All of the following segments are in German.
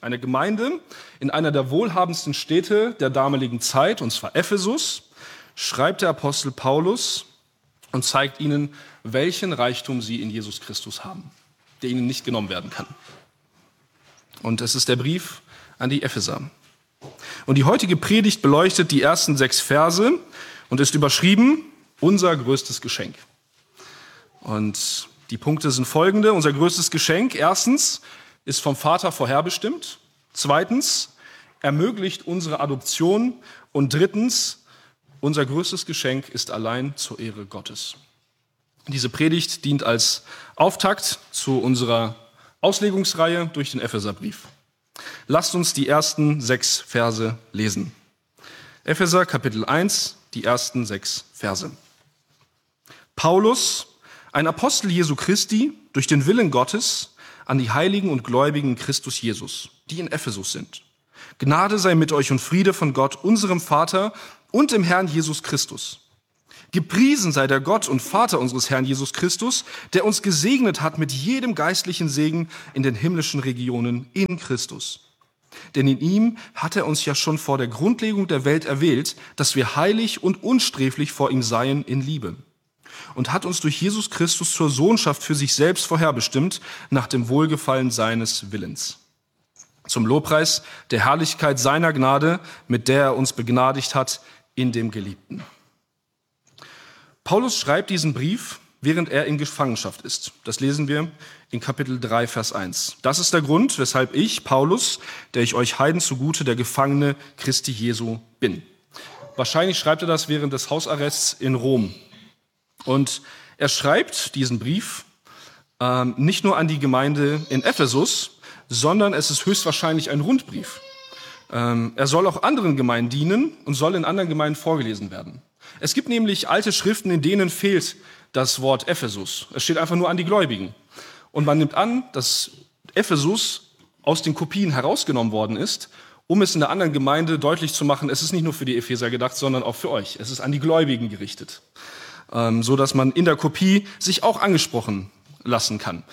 eine Gemeinde in einer der wohlhabendsten Städte der damaligen Zeit, und zwar Ephesus, schreibt der Apostel Paulus und zeigt ihnen, welchen Reichtum sie in Jesus Christus haben, der ihnen nicht genommen werden kann. Und es ist der Brief an die Epheser. Und die heutige Predigt beleuchtet die ersten 6 Verse und ist überschrieben, unser größtes Geschenk. Und die Punkte sind folgende. Unser größtes Geschenk, erstens, ist vom Vater vorherbestimmt. Zweitens, ermöglicht unsere Adoption. Und drittens, unser größtes Geschenk ist allein zur Ehre Gottes. Diese Predigt dient als Auftakt zu unserer Auslegungsreihe durch den Epheserbrief. Lasst uns die ersten 6 Verse lesen. Epheser Kapitel 1, die ersten 6 Verse. Paulus, ein Apostel Jesu Christi, durch den Willen Gottes, an die Heiligen und Gläubigen in Christus Jesus, die in Ephesus sind. Gnade sei mit euch und Friede von Gott, unserem Vater und dem Herrn Jesus Christus. Gepriesen sei der Gott und Vater unseres Herrn Jesus Christus, der uns gesegnet hat mit jedem geistlichen Segen in den himmlischen Regionen in Christus. Denn in ihm hat er uns ja schon vor der Grundlegung der Welt erwählt, dass wir heilig und unsträflich vor ihm seien in Liebe. Und hat uns durch Jesus Christus zur Sohnschaft für sich selbst vorherbestimmt, nach dem Wohlgefallen seines Willens. Zum Lobpreis der Herrlichkeit seiner Gnade, mit der er uns begnadigt hat in dem Geliebten. Paulus schreibt diesen Brief, während er in Gefangenschaft ist. Das lesen wir in Kapitel 3, Vers 1. Das ist der Grund, weshalb ich, Paulus, der ich euch Heiden zugute, der Gefangene Christi Jesu bin. Wahrscheinlich schreibt er das während des Hausarrests in Rom. Und er schreibt diesen Brief nicht nur an die Gemeinde in Ephesus, sondern es ist höchstwahrscheinlich ein Rundbrief. Er soll auch anderen Gemeinden dienen und soll in anderen Gemeinden vorgelesen werden. Es gibt nämlich alte Schriften, in denen fehlt das Wort Ephesus. Es steht einfach nur an die Gläubigen. Und man nimmt an, dass Ephesus aus den Kopien herausgenommen worden ist, um es in der anderen Gemeinde deutlich zu machen, es ist nicht nur für die Epheser gedacht, sondern auch für euch. Es ist an die Gläubigen gerichtet, so dass man in der Kopie sich auch ansprechen lassen kann.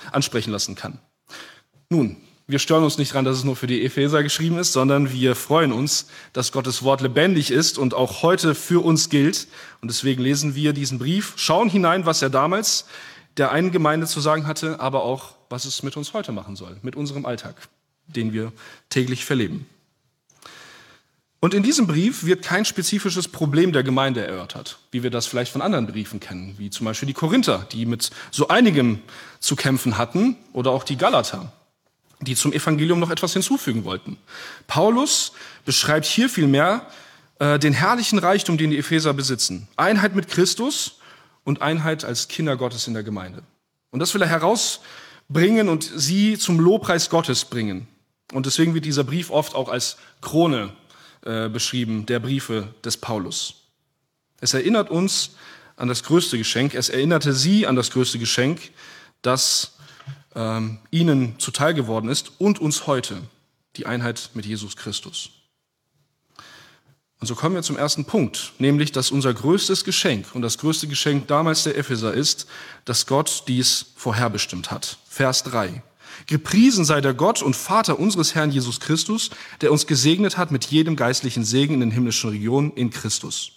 Nun, wir stören uns nicht daran, dass es nur für die Epheser geschrieben ist, sondern wir freuen uns, dass Gottes Wort lebendig ist und auch heute für uns gilt. Und deswegen lesen wir diesen Brief, schauen hinein, was er damals der einen Gemeinde zu sagen hatte, aber auch, was es mit uns heute machen soll, mit unserem Alltag, den wir täglich verleben. Und in diesem Brief wird kein spezifisches Problem der Gemeinde erörtert, wie wir das vielleicht von anderen Briefen kennen, wie zum Beispiel die Korinther, die mit so einigem zu kämpfen hatten, oder auch die Galater, die zum Evangelium noch etwas hinzufügen wollten. Paulus beschreibt hier vielmehr den herrlichen Reichtum, den die Epheser besitzen. Einheit mit Christus und Einheit als Kinder Gottes in der Gemeinde. Und das will er herausbringen und sie zum Lobpreis Gottes bringen. Und deswegen wird dieser Brief oft auch als Krone beschrieben, der Briefe des Paulus. Es erinnert uns an das größte Geschenk. Es erinnerte sie an das größte Geschenk, das ihnen zuteil geworden ist und uns heute, die Einheit mit Jesus Christus. Und so kommen wir zum ersten Punkt, nämlich, dass unser größtes Geschenk und das größte Geschenk damals der Epheser ist, dass Gott dies vorherbestimmt hat. Vers 3. Gepriesen sei der Gott und Vater unseres Herrn Jesus Christus, der uns gesegnet hat mit jedem geistlichen Segen in den himmlischen Regionen in Christus.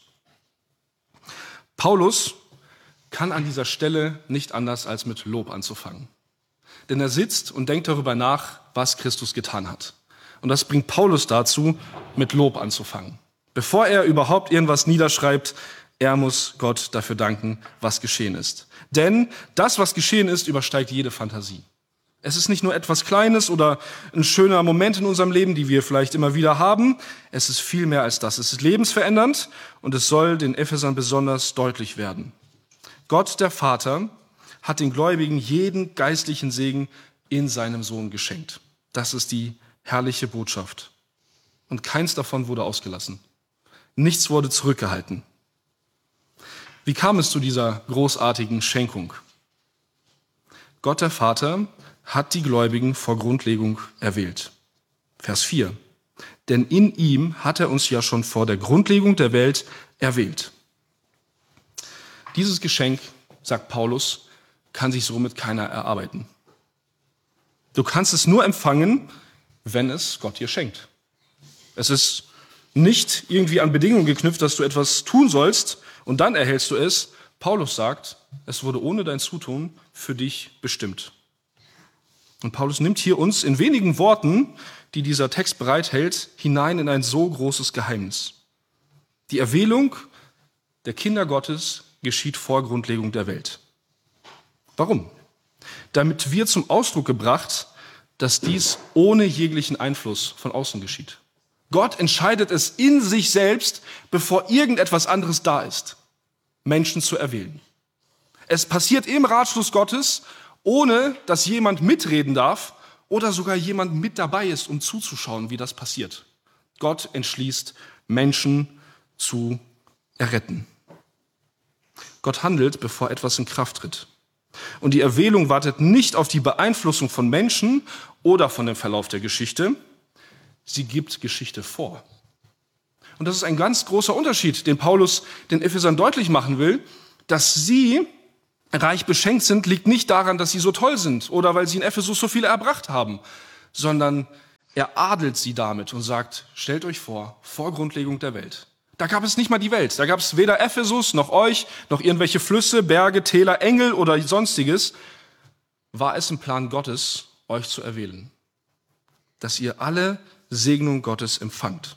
Paulus kann an dieser Stelle nicht anders als mit Lob anzufangen. Denn er sitzt und denkt darüber nach, was Christus getan hat. Und das bringt Paulus dazu, mit Lob anzufangen. Bevor er überhaupt irgendwas niederschreibt, er muss Gott dafür danken, was geschehen ist. Denn das, was geschehen ist, übersteigt jede Fantasie. Es ist nicht nur etwas Kleines oder ein schöner Moment in unserem Leben, die wir vielleicht immer wieder haben. Es ist viel mehr als das. Es ist lebensverändernd und es soll den Ephesern besonders deutlich werden. Gott, der Vater, hat den Gläubigen jeden geistlichen Segen in seinem Sohn geschenkt. Das ist die herrliche Botschaft. Und keins davon wurde ausgelassen. Nichts wurde zurückgehalten. Wie kam es zu dieser großartigen Schenkung? Gott, der Vater, hat die Gläubigen vor Grundlegung erwählt. Vers 4. Denn in ihm hat er uns ja schon vor der Grundlegung der Welt erwählt. Dieses Geschenk, sagt Paulus, kann sich somit keiner erarbeiten. Du kannst es nur empfangen, wenn es Gott dir schenkt. Es ist nicht irgendwie an Bedingungen geknüpft, dass du etwas tun sollst und dann erhältst du es. Paulus sagt, es wurde ohne dein Zutun für dich bestimmt. Und Paulus nimmt hier uns in wenigen Worten, die dieser Text bereithält, hinein in ein so großes Geheimnis. Die Erwählung der Kinder Gottes geschieht vor Grundlegung der Welt. Warum? Damit wird zum Ausdruck gebracht, dass dies ohne jeglichen Einfluss von außen geschieht. Gott entscheidet es in sich selbst, bevor irgendetwas anderes da ist, Menschen zu erwählen. Es passiert im Ratschluss Gottes, ohne dass jemand mitreden darf oder sogar jemand mit dabei ist, um zuzuschauen, wie das passiert. Gott entschließt, Menschen zu erretten. Gott handelt, bevor etwas in Kraft tritt. Und die Erwählung wartet nicht auf die Beeinflussung von Menschen oder von dem Verlauf der Geschichte. Sie gibt Geschichte vor. Und das ist ein ganz großer Unterschied, den Paulus den Ephesern deutlich machen will. Dass sie reich beschenkt sind, liegt nicht daran, dass sie so toll sind oder weil sie in Ephesus so viel erbracht haben, sondern er adelt sie damit und sagt, stellt euch vor Grundlegung der Welt. Da gab es nicht mal die Welt. Da gab es weder Ephesus noch euch, noch irgendwelche Flüsse, Berge, Täler, Engel oder sonstiges. War es im Plan Gottes, euch zu erwählen, dass ihr alle Segnung Gottes empfangt.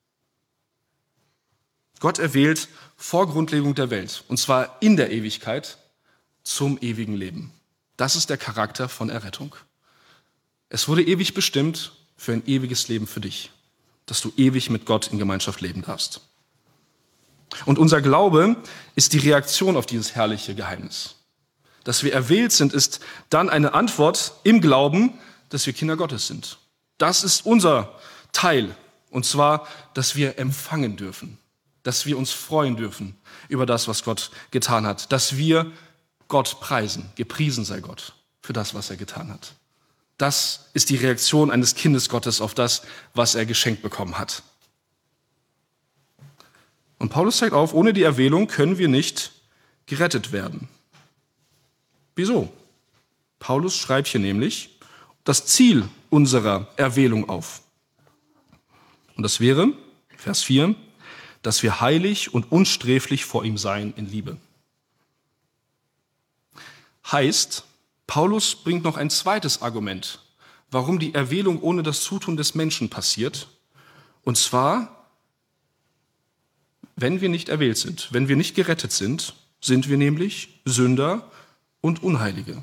Gott erwählt vor Grundlegung der Welt, und zwar in der Ewigkeit, zum ewigen Leben. Das ist der Charakter von Errettung. Es wurde ewig bestimmt für ein ewiges Leben für dich, dass du ewig mit Gott in Gemeinschaft leben darfst. Und unser Glaube ist die Reaktion auf dieses herrliche Geheimnis. Dass wir erwählt sind, ist dann eine Antwort im Glauben, dass wir Kinder Gottes sind. Das ist unser Teil, und zwar, dass wir empfangen dürfen, dass wir uns freuen dürfen über das, was Gott getan hat, dass wir Gott preisen, gepriesen sei Gott für das, was er getan hat. Das ist die Reaktion eines Kindes Gottes auf das, was er geschenkt bekommen hat. Und Paulus zeigt auf, ohne die Erwählung können wir nicht gerettet werden. Wieso? Paulus schreibt hier nämlich das Ziel unserer Erwählung auf. Und das wäre, Vers 4, dass wir heilig und unsträflich vor ihm seien in Liebe. Heißt, Paulus bringt noch ein zweites Argument, warum die Erwählung ohne das Zutun des Menschen passiert. Und zwar, wenn wir nicht erwählt sind, wenn wir nicht gerettet sind, sind wir nämlich Sünder und Unheilige.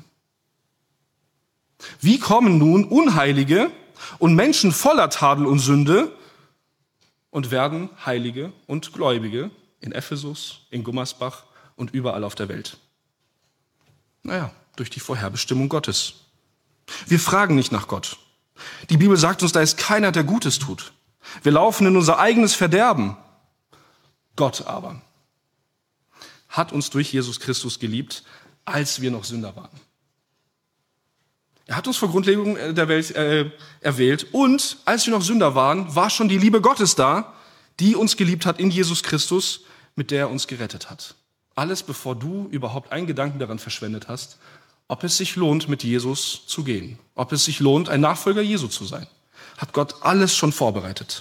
Wie kommen nun Unheilige und Menschen voller Tadel und Sünde und werden Heilige und Gläubige in Ephesus, in Gummersbach und überall auf der Welt? Naja, durch die Vorherbestimmung Gottes. Wir fragen nicht nach Gott. Die Bibel sagt uns, da ist keiner, der Gutes tut. Wir laufen in unser eigenes Verderben. Gott aber hat uns durch Jesus Christus geliebt, als wir noch Sünder waren. Er hat uns vor Grundlegung der Welt erwählt und als wir noch Sünder waren, war schon die Liebe Gottes da, die uns geliebt hat in Jesus Christus, mit der er uns gerettet hat. Alles, bevor du überhaupt einen Gedanken daran verschwendet hast, ob es sich lohnt, mit Jesus zu gehen, ob es sich lohnt, ein Nachfolger Jesu zu sein. Hat Gott alles schon vorbereitet.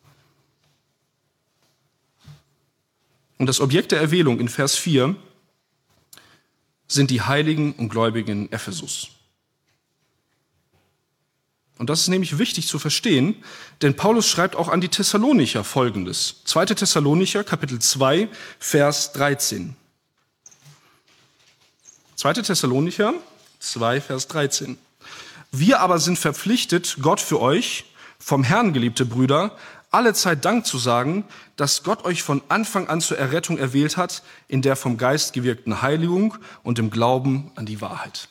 Und das Objekt der Erwählung in Vers 4 sind die Heiligen und Gläubigen in Ephesus. Und das ist nämlich wichtig zu verstehen, denn Paulus schreibt auch an die Thessalonicher Folgendes. 2. Thessalonicher, Kapitel 2, Vers 13. 2. Thessalonicher 2, Vers 13. Wir aber sind verpflichtet, Gott für euch, vom Herrn geliebte Brüder, alle Zeit Dank zu sagen, dass Gott euch von Anfang an zur Errettung erwählt hat, in der vom Geist gewirkten Heiligung und im Glauben an die Wahrheit.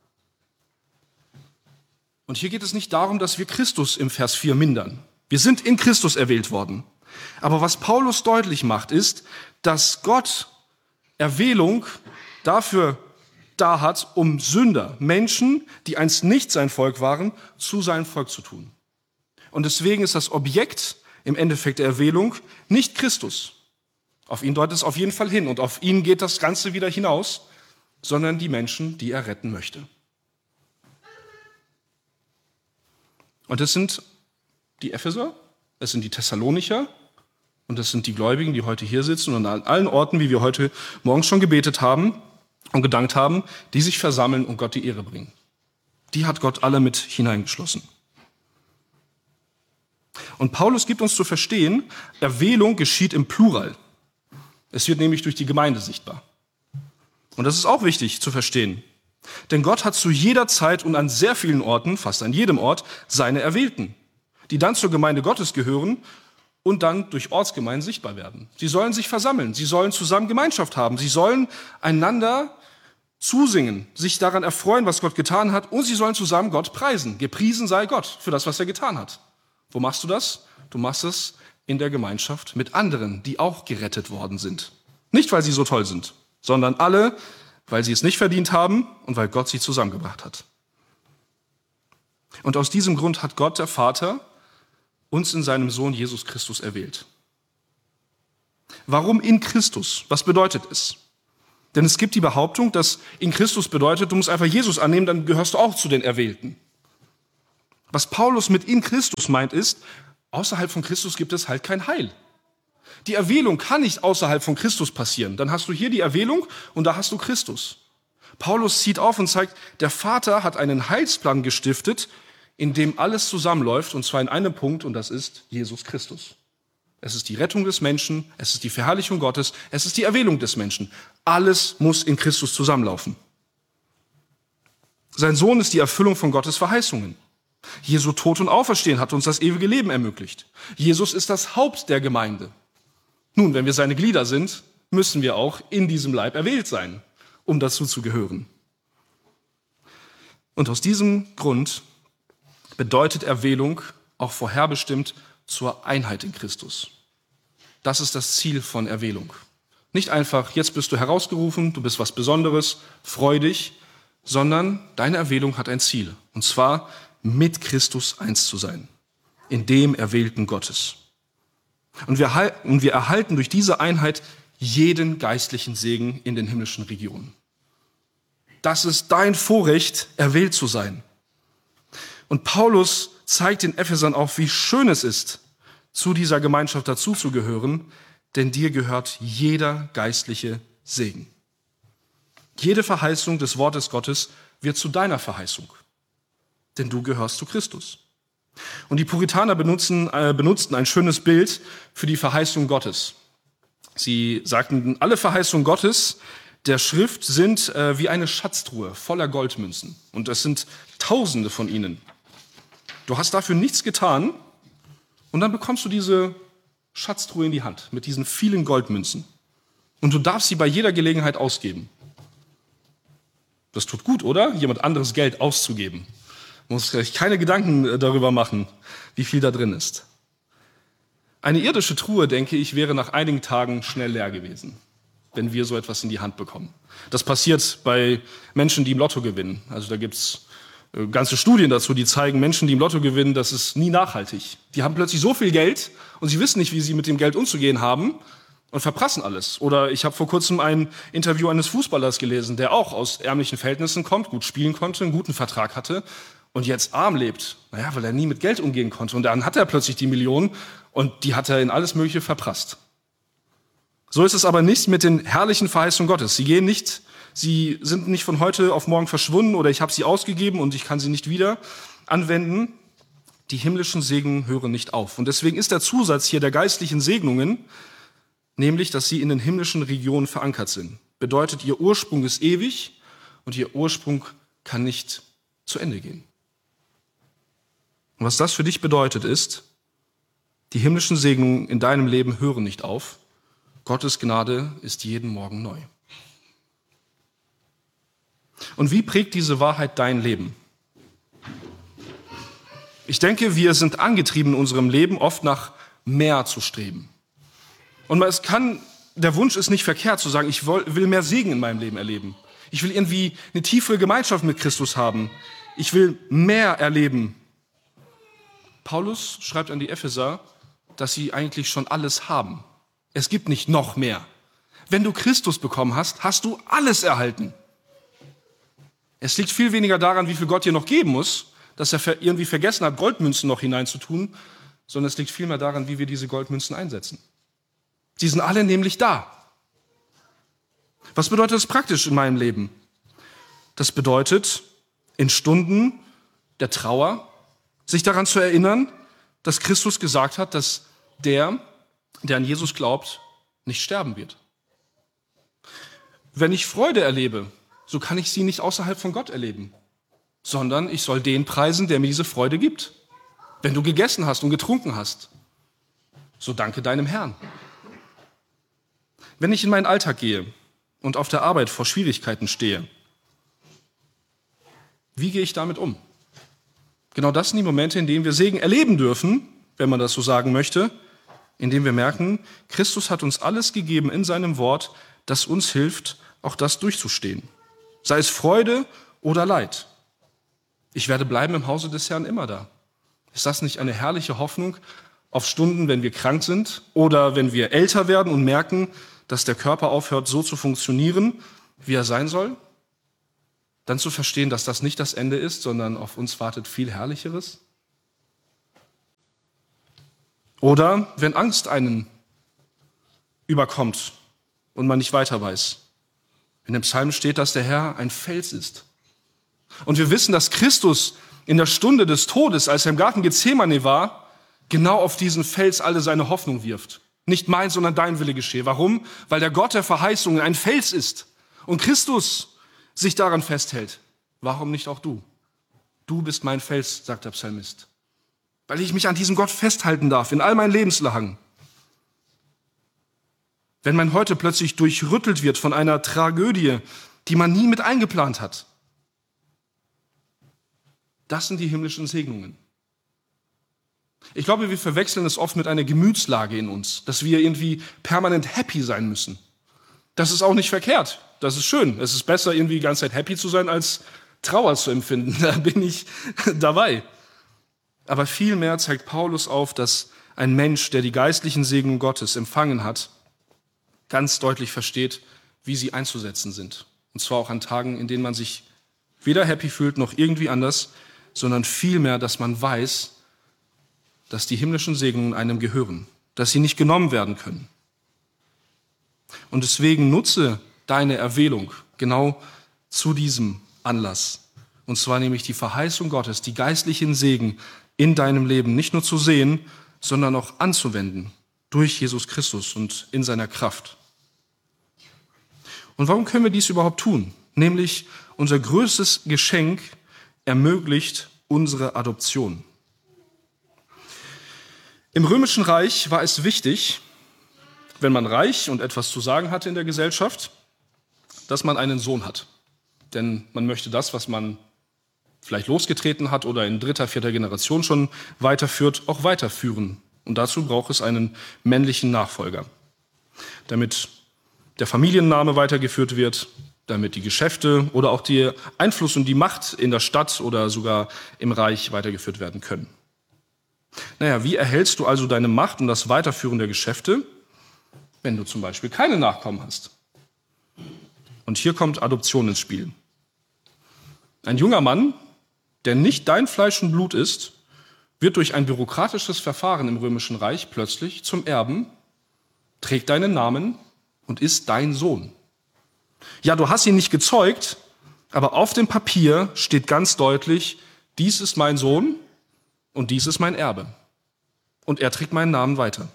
Und hier geht es nicht darum, dass wir Christus im Vers 4 mindern. Wir sind in Christus erwählt worden. Aber was Paulus deutlich macht, ist, dass Gott Erwählung dafür da hat, um Sünder, Menschen, die einst nicht sein Volk waren, zu seinem Volk zu tun. Und deswegen ist das Objekt im Endeffekt der Erwählung nicht Christus. Auf ihn deutet es auf jeden Fall hin und auf ihn geht das Ganze wieder hinaus, sondern die Menschen, die er retten möchte. Und es sind die Epheser, es sind die Thessalonicher und das sind die Gläubigen, die heute hier sitzen und an allen Orten, wie wir heute morgens schon gebetet haben und gedankt haben, die sich versammeln und Gott die Ehre bringen. Die hat Gott alle mit hineingeschlossen. Und Paulus gibt uns zu verstehen, Erwählung geschieht im Plural. Es wird nämlich durch die Gemeinde sichtbar. Und das ist auch wichtig zu verstehen. Denn Gott hat zu jeder Zeit und an sehr vielen Orten, fast an jedem Ort, seine Erwählten, die dann zur Gemeinde Gottes gehören und dann durch Ortsgemeinden sichtbar werden. Sie sollen sich versammeln, sie sollen zusammen Gemeinschaft haben, sie sollen einander zusingen, sich daran erfreuen, was Gott getan hat, und sie sollen zusammen Gott preisen. Gepriesen sei Gott für das, was er getan hat. Wo machst du das? Du machst es in der Gemeinschaft mit anderen, die auch gerettet worden sind. Nicht, weil sie so toll sind, sondern alle, weil sie es nicht verdient haben und weil Gott sie zusammengebracht hat. Und aus diesem Grund hat Gott, der Vater, uns in seinem Sohn Jesus Christus erwählt. Warum in Christus? Was bedeutet es? Denn es gibt die Behauptung, dass in Christus bedeutet, du musst einfach Jesus annehmen, dann gehörst du auch zu den Erwählten. Was Paulus mit in Christus meint ist, außerhalb von Christus gibt es halt kein Heil. Die Erwählung kann nicht außerhalb von Christus passieren. Dann hast du hier die Erwählung und da hast du Christus. Paulus zieht auf und zeigt, der Vater hat einen Heilsplan gestiftet, in dem alles zusammenläuft, und zwar in einem Punkt, und das ist Jesus Christus. Es ist die Rettung des Menschen, es ist die Verherrlichung Gottes, es ist die Erwählung des Menschen. Alles muss in Christus zusammenlaufen. Sein Sohn ist die Erfüllung von Gottes Verheißungen. Jesu Tod und Auferstehen hat uns das ewige Leben ermöglicht. Jesus ist das Haupt der Gemeinde. Nun, wenn wir seine Glieder sind, müssen wir auch in diesem Leib erwählt sein, um dazu zu gehören. Und aus diesem Grund bedeutet Erwählung auch vorherbestimmt zur Einheit in Christus. Das ist das Ziel von Erwählung. Nicht einfach, jetzt bist du herausgerufen, du bist was Besonderes, freu dich, sondern deine Erwählung hat ein Ziel, und zwar mit Christus eins zu sein, in dem Erwählten Gottes. Und wir erhalten durch diese Einheit jeden geistlichen Segen in den himmlischen Regionen. Das ist dein Vorrecht, erwählt zu sein. Und Paulus zeigt den Ephesern auch, wie schön es ist, zu dieser Gemeinschaft dazuzugehören, denn dir gehört jeder geistliche Segen. Jede Verheißung des Wortes Gottes wird zu deiner Verheißung, denn du gehörst zu Christus. Und die Puritaner benutzten ein schönes Bild für die Verheißung Gottes. Sie sagten, alle Verheißungen Gottes der Schrift sind wie eine Schatztruhe voller Goldmünzen. Und es sind Tausende von ihnen. Du hast dafür nichts getan und dann bekommst du diese Schatztruhe in die Hand mit diesen vielen Goldmünzen. Und du darfst sie bei jeder Gelegenheit ausgeben. Das tut gut, oder? Jemand anderes Geld auszugeben. Man muss sich keine Gedanken darüber machen, wie viel da drin ist. Eine irdische Truhe, denke ich, wäre nach einigen Tagen schnell leer gewesen, wenn wir so etwas in die Hand bekommen. Das passiert bei Menschen, die im Lotto gewinnen. Also da gibt's ganze Studien dazu, die zeigen, Menschen, die im Lotto gewinnen, das ist nie nachhaltig. Die haben plötzlich so viel Geld und sie wissen nicht, wie sie mit dem Geld umzugehen haben und verprassen alles. Oder ich habe vor kurzem ein Interview eines Fußballers gelesen, der auch aus ärmlichen Verhältnissen kommt, gut spielen konnte, einen guten Vertrag hatte und jetzt arm lebt. Naja, weil er nie mit Geld umgehen konnte. Und dann hat er plötzlich die Millionen und die hat er in alles Mögliche verprasst. So ist es aber nicht mit den herrlichen Verheißungen Gottes. Sie sind nicht von heute auf morgen verschwunden oder ich habe sie ausgegeben und ich kann sie nicht wieder anwenden. Die himmlischen Segen hören nicht auf. Und deswegen ist der Zusatz hier der geistlichen Segnungen, nämlich, dass sie in den himmlischen Regionen verankert sind. Bedeutet, ihr Ursprung ist ewig und ihr Ursprung kann nicht zu Ende gehen. Und was das für dich bedeutet ist, die himmlischen Segnungen in deinem Leben hören nicht auf. Gottes Gnade ist jeden Morgen neu. Und wie prägt diese Wahrheit dein Leben? Ich denke, wir sind angetrieben in unserem Leben, oft nach mehr zu streben. Und der Wunsch ist nicht verkehrt, zu sagen, ich will mehr Segen in meinem Leben erleben. Ich will irgendwie eine tiefere Gemeinschaft mit Christus haben. Ich will mehr erleben. Paulus schreibt an die Epheser, dass sie eigentlich schon alles haben. Es gibt nicht noch mehr. Wenn du Christus bekommen hast, hast du alles erhalten. Es liegt viel weniger daran, wie viel Gott dir noch geben muss, dass er irgendwie vergessen hat, Goldmünzen noch hineinzutun, sondern es liegt vielmehr daran, wie wir diese Goldmünzen einsetzen. Die sind alle nämlich da. Was bedeutet das praktisch in meinem Leben? Das bedeutet, in Stunden der Trauer sich daran zu erinnern, dass Christus gesagt hat, dass der an Jesus glaubt, nicht sterben wird. Wenn ich Freude erlebe, so kann ich sie nicht außerhalb von Gott erleben, sondern ich soll den preisen, der mir diese Freude gibt. Wenn du gegessen hast und getrunken hast, so danke deinem Herrn. Wenn ich in meinen Alltag gehe und auf der Arbeit vor Schwierigkeiten stehe, wie gehe ich damit um? Genau das sind die Momente, in denen wir Segen erleben dürfen, wenn man das so sagen möchte, indem wir merken, Christus hat uns alles gegeben in seinem Wort, das uns hilft, auch das durchzustehen. Sei es Freude oder Leid. Ich werde bleiben im Hause des Herrn immer da. Ist das nicht eine herrliche Hoffnung auf Stunden, wenn wir krank sind oder wenn wir älter werden und merken, dass der Körper aufhört, so zu funktionieren, wie er sein soll? Dann zu verstehen, dass das nicht das Ende ist, sondern auf uns wartet viel Herrlicheres? Oder wenn Angst einen überkommt und man nicht weiter weiß. In dem Psalm steht, dass der Herr ein Fels ist. Und wir wissen, dass Christus in der Stunde des Todes, als er im Garten Gethsemane war, genau auf diesen Fels alle seine Hoffnung wirft. Nicht mein, sondern dein Wille geschehe. Warum? Weil der Gott der Verheißungen ein Fels ist und Christus sich daran festhält. Warum nicht auch du? Du bist mein Fels, sagt der Psalmist. Weil ich mich an diesem Gott festhalten darf, in all meinen Lebenslagen. Wenn mein Heute plötzlich durchrüttelt wird von einer Tragödie, die man nie mit eingeplant hat. Das sind die himmlischen Segnungen. Ich glaube, wir verwechseln es oft mit einer Gemütslage in uns, dass wir irgendwie permanent happy sein müssen. Das ist auch nicht verkehrt. Das ist schön. Es ist besser, irgendwie die ganze Zeit happy zu sein, als Trauer zu empfinden. Da bin ich dabei. Aber vielmehr zeigt Paulus auf, dass ein Mensch, der die geistlichen Segnungen Gottes empfangen hat, ganz deutlich versteht, wie sie einzusetzen sind. Und zwar auch an Tagen, in denen man sich weder happy fühlt noch irgendwie anders, sondern vielmehr, dass man weiß, dass die himmlischen Segnungen einem gehören, dass sie nicht genommen werden können. Und deswegen nutze deine Erwählung genau zu diesem Anlass. Und zwar nämlich die Verheißung Gottes, die geistlichen Segen in deinem Leben nicht nur zu sehen, sondern auch anzuwenden durch Jesus Christus und in seiner Kraft. Und warum können wir dies überhaupt tun? Nämlich unser größtes Geschenk ermöglicht unsere Adoption. Im Römischen Reich war es wichtig, wenn man reich und etwas zu sagen hatte in der Gesellschaft, dass man einen Sohn hat. Denn man möchte das, was man vielleicht losgetreten hat oder in 3., 4. Generation schon weiterführt, auch weiterführen. Und dazu braucht es einen männlichen Nachfolger, damit der Familienname weitergeführt wird, damit die Geschäfte oder auch der Einfluss und die Macht in der Stadt oder sogar im Reich weitergeführt werden können. Naja, wie erhältst du also deine Macht und das Weiterführen der Geschäfte, wenn du zum Beispiel keine Nachkommen hast? Und hier kommt Adoption ins Spiel. Ein junger Mann, der nicht dein Fleisch und Blut ist, wird durch ein bürokratisches Verfahren im Römischen Reich plötzlich zum Erben, trägt deinen Namen und ist dein Sohn. Ja, du hast ihn nicht gezeugt, aber auf dem Papier steht ganz deutlich, dies ist mein Sohn und dies ist mein Erbe. Und er trägt meinen Namen weiter.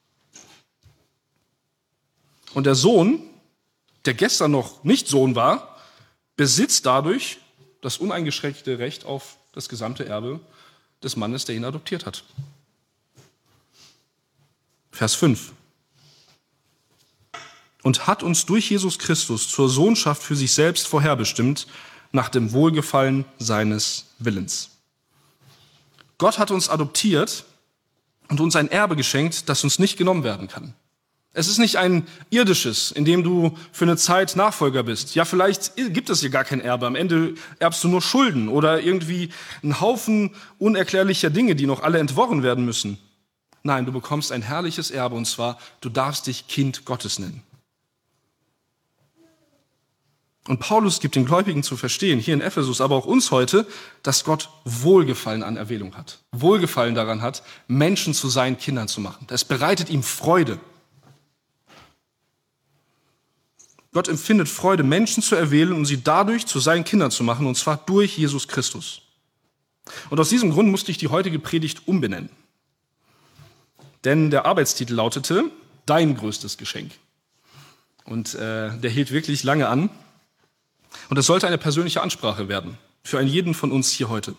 Und der Sohn, der gestern noch nicht Sohn war, besitzt dadurch das uneingeschränkte Recht auf das gesamte Erbe des Mannes, der ihn adoptiert hat. Vers 5. Und hat uns durch Jesus Christus zur Sohnschaft für sich selbst vorherbestimmt, nach dem Wohlgefallen seines Willens. Gott hat uns adoptiert und uns ein Erbe geschenkt, das uns nicht genommen werden kann. Es ist nicht ein irdisches, in dem du für eine Zeit Nachfolger bist. Ja, vielleicht gibt es hier gar kein Erbe. Am Ende erbst du nur Schulden oder irgendwie einen Haufen unerklärlicher Dinge, die noch alle entworren werden müssen. Nein, du bekommst ein herrliches Erbe, und zwar, du darfst dich Kind Gottes nennen. Und Paulus gibt den Gläubigen zu verstehen, hier in Ephesus, aber auch uns heute, dass Gott Wohlgefallen an Erwählung hat. Wohlgefallen daran hat, Menschen zu seinen Kindern zu machen. Das bereitet ihm Freude. Gott empfindet Freude, Menschen zu erwählen und sie dadurch zu seinen Kindern zu machen, und zwar durch Jesus Christus. Und aus diesem Grund musste ich die heutige Predigt umbenennen. Denn der Arbeitstitel lautete, Dein größtes Geschenk. Und der hielt wirklich lange an. Und es sollte eine persönliche Ansprache werden, für einen jeden von uns hier heute.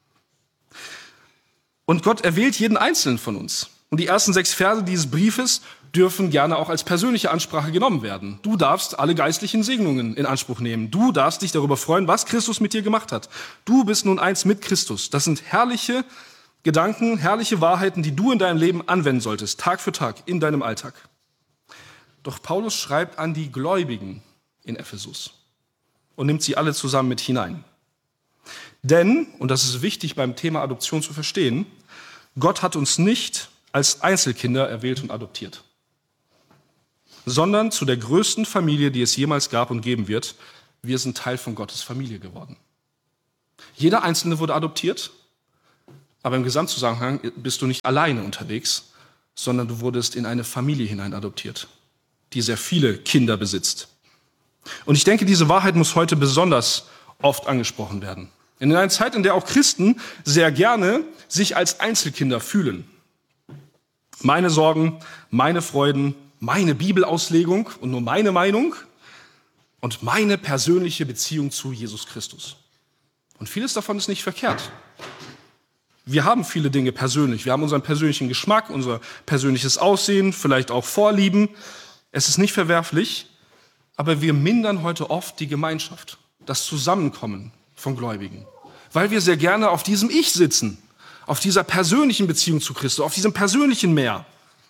Und Gott erwählt jeden Einzelnen von uns. Und die ersten 6 Verse dieses Briefes dürfen gerne auch als persönliche Ansprache genommen werden. Du darfst alle geistlichen Segnungen in Anspruch nehmen. Du darfst dich darüber freuen, was Christus mit dir gemacht hat. Du bist nun eins mit Christus. Das sind herrliche Gedanken, herrliche Wahrheiten, die du in deinem Leben anwenden solltest, Tag für Tag, in deinem Alltag. Doch Paulus schreibt an die Gläubigen in Ephesus und nimmt sie alle zusammen mit hinein. Denn, und das ist wichtig beim Thema Adoption zu verstehen, Gott hat uns nicht als Einzelkinder erwählt und adoptiert, sondern zu der größten Familie, die es jemals gab und geben wird. Wir sind Teil von Gottes Familie geworden. Jeder Einzelne wurde adoptiert, aber im Gesamtzusammenhang bist du nicht alleine unterwegs, sondern du wurdest in eine Familie hinein adoptiert, die sehr viele Kinder besitzt. Und ich denke, diese Wahrheit muss heute besonders oft angesprochen werden. In einer Zeit, in der auch Christen sehr gerne sich als Einzelkinder fühlen. Meine Sorgen, meine Freuden, meine Bibelauslegung und nur meine Meinung und meine persönliche Beziehung zu Jesus Christus. Und vieles davon ist nicht verkehrt. Wir haben viele Dinge persönlich. Wir haben unseren persönlichen Geschmack, unser persönliches Aussehen, vielleicht auch Vorlieben. Es ist nicht verwerflich, aber wir mindern heute oft die Gemeinschaft, das Zusammenkommen von Gläubigen, weil wir sehr gerne auf diesem Ich sitzen, auf dieser persönlichen Beziehung zu Christus, auf diesem persönlichen Meer.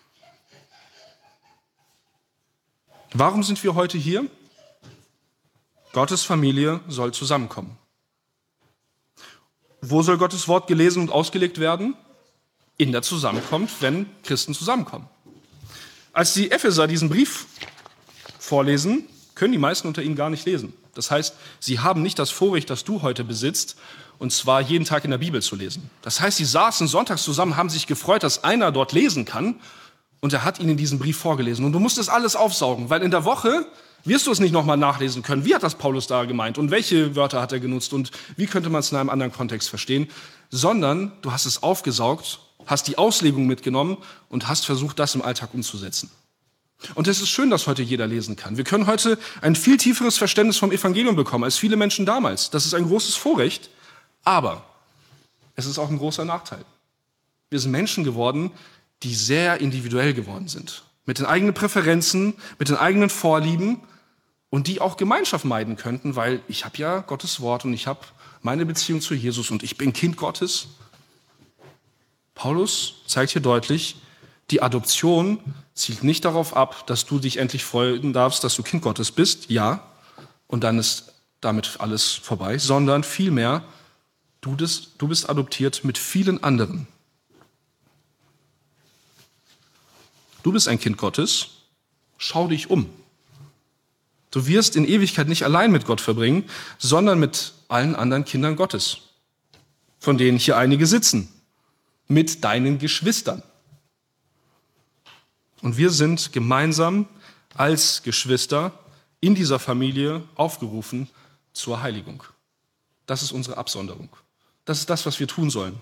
Warum sind wir heute hier? Gottes Familie soll zusammenkommen. Wo soll Gottes Wort gelesen und ausgelegt werden? In der Zusammenkunft, wenn Christen zusammenkommen. Als die Epheser diesen Brief vorlesen, können die meisten unter ihnen gar nicht lesen. Das heißt, sie haben nicht das Vorrecht, das du heute besitzt, und zwar jeden Tag in der Bibel zu lesen. Das heißt, sie saßen sonntags zusammen, haben sich gefreut, dass einer dort lesen kann, und er hat ihnen diesen Brief vorgelesen. Und du musst das alles aufsaugen, weil in der Woche wirst du es nicht nochmal nachlesen können. Wie hat das Paulus da gemeint und welche Wörter hat er genutzt und wie könnte man es in einem anderen Kontext verstehen? Sondern du hast es aufgesaugt, hast die Auslegung mitgenommen und hast versucht, das im Alltag umzusetzen. Und es ist schön, dass heute jeder lesen kann. Wir können heute ein viel tieferes Verständnis vom Evangelium bekommen als viele Menschen damals. Das ist ein großes Vorrecht, aber es ist auch ein großer Nachteil. Wir sind Menschen geworden, die sehr individuell geworden sind. Mit den eigenen Präferenzen, mit den eigenen Vorlieben und die auch Gemeinschaft meiden könnten, weil ich habe ja Gottes Wort und ich habe meine Beziehung zu Jesus und ich bin Kind Gottes. Paulus zeigt hier deutlich, die Adoption zielt nicht darauf ab, dass du dich endlich freuen darfst, dass du Kind Gottes bist, ja, und dann ist damit alles vorbei, sondern vielmehr, du bist adoptiert mit vielen anderen. Du bist ein Kind Gottes, schau dich um. Du wirst in Ewigkeit nicht allein mit Gott verbringen, sondern mit allen anderen Kindern Gottes, von denen hier einige sitzen, mit deinen Geschwistern. Und wir sind gemeinsam als Geschwister in dieser Familie aufgerufen zur Heiligung. Das ist unsere Absonderung. Das ist das, was wir tun sollen.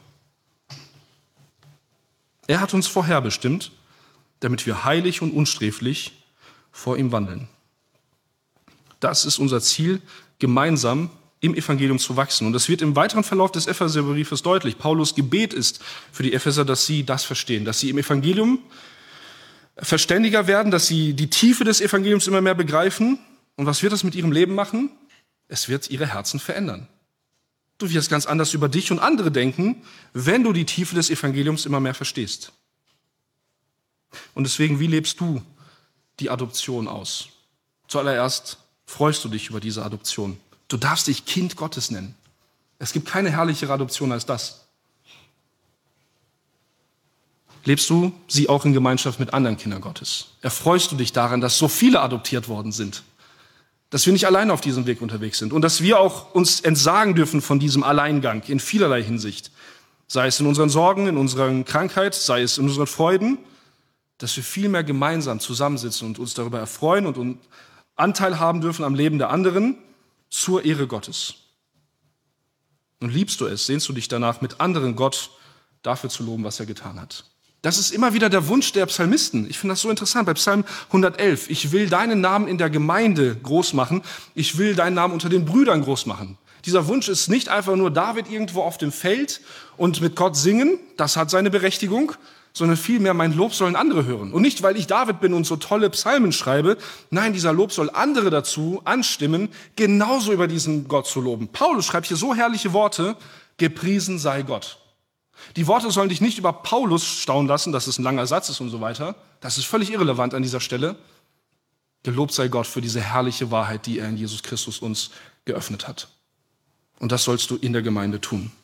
Er hat uns vorherbestimmt, damit wir heilig und unsträflich vor ihm wandeln. Das ist unser Ziel, gemeinsam im Evangelium zu wachsen. Und das wird im weiteren Verlauf des Epheserbriefes deutlich. Paulus' Gebet ist für die Epheser, dass sie das verstehen, dass sie im Evangelium verständiger werden, dass sie die Tiefe des Evangeliums immer mehr begreifen. Und was wird das mit ihrem Leben machen? Es wird ihre Herzen verändern. Du wirst ganz anders über dich und andere denken, wenn du die Tiefe des Evangeliums immer mehr verstehst. Und deswegen, wie lebst du die Adoption aus? Zuallererst freust du dich über diese Adoption. Du darfst dich Kind Gottes nennen. Es gibt keine herrlichere Adoption als das. Lebst du sie auch in Gemeinschaft mit anderen Kindern Gottes? Erfreust du dich daran, dass so viele adoptiert worden sind? dass wir nicht alleine auf diesem Weg unterwegs sind und dass wir auch uns entsagen dürfen von diesem Alleingang in vielerlei Hinsicht. Sei es in unseren Sorgen, in unserer Krankheit, sei es in unseren Freuden, dass wir vielmehr gemeinsam zusammensitzen und uns darüber erfreuen und Anteil haben dürfen am Leben der anderen zur Ehre Gottes. Und liebst du es, sehnst du dich danach, mit anderen Gott dafür zu loben, was er getan hat. Das ist immer wieder der Wunsch der Psalmisten. Ich finde das so interessant. Bei Psalm 111, ich will deinen Namen in der Gemeinde groß machen, ich will deinen Namen unter den Brüdern groß machen. Dieser Wunsch ist nicht einfach nur David irgendwo auf dem Feld und mit Gott singen, das hat seine Berechtigung, sondern vielmehr mein Lob sollen andere hören. Und nicht, weil ich David bin und so tolle Psalmen schreibe, nein, dieser Lob soll andere dazu anstimmen, genauso über diesen Gott zu loben. Paulus schreibt hier so herrliche Worte, gepriesen sei Gott. Die Worte sollen dich nicht über Paulus staunen lassen, dass es ein langer Satz ist und so weiter. Das ist völlig irrelevant an dieser Stelle. Gelobt sei Gott für diese herrliche Wahrheit, die er in Jesus Christus uns geöffnet hat. Und das sollst du in der Gemeinde tun.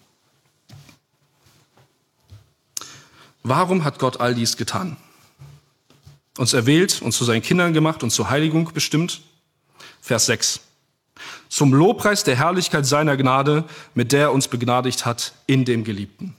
Warum hat Gott all dies getan? Uns erwählt, uns zu seinen Kindern gemacht und zur Heiligung bestimmt. Vers 6. Zum Lobpreis der Herrlichkeit seiner Gnade, mit der er uns begnadigt hat in dem Geliebten.